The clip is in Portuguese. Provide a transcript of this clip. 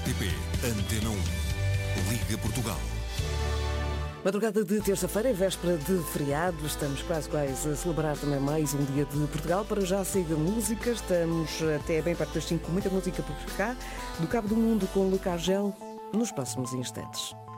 RTP Antena 1, Liga Portugal. Madrugada de terça-feira, em véspera de feriado, estamos quase a celebrar também mais um dia de Portugal. Para já siga música, estamos até bem perto das 5 com muita música por cá, do Cabo do Mundo com Luca Argel, nos próximos instantes.